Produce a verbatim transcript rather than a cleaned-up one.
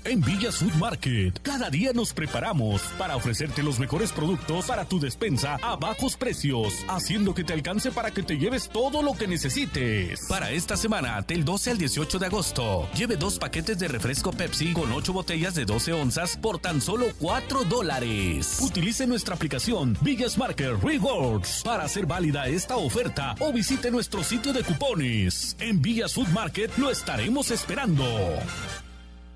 En Villas Food Market, cada día nos preparamos para ofrecerte los mejores productos para tu despensa a bajos precios, haciendo que te alcance para que te lleves todo lo que necesites. Para esta semana, del doce al dieciocho de agosto, lleve dos paquetes de refresco Pepsi con ocho botellas de doce onzas por tan solo cuatro dólares. Utilice nuestra aplicación Villas Market Rewards para hacer válida esta oferta o visite nuestro sitio de cupones. En Villas Food Market lo estaremos esperando.